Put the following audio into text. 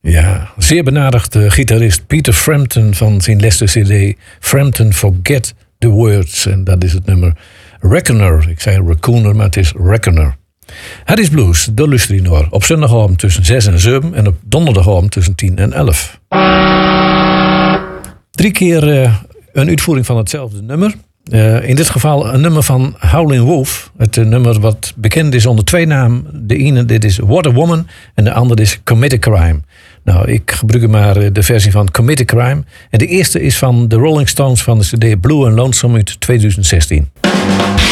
Ja, zeer benadigde gitarist Peter Frampton van zijn laatste cd Frampton Forget the Words. En dat is het nummer Reckoner. Ik zei Raccooner, maar het is Reckoner. Het is blues, de luisteraar op zondagavond tussen 6 en 7 en op donderdagavond tussen 10 en 11. 3 keer een uitvoering van hetzelfde nummer. In dit geval een nummer van Howlin' Wolf. Het nummer wat bekend is onder 2 namen. De ene dit is What a Woman en de andere is Commit a Crime. Nou, ik gebruik maar de versie van Commit a Crime. En de eerste is van de Rolling Stones van de cd Blue and Lonesome uit 2016.